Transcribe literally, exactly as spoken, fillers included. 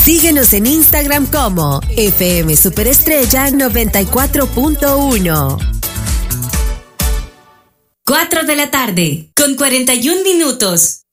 Síguenos en Instagram como F M Superestrella noventa y cuatro punto uno. cuatro de la tarde, con cuarenta y un minutos.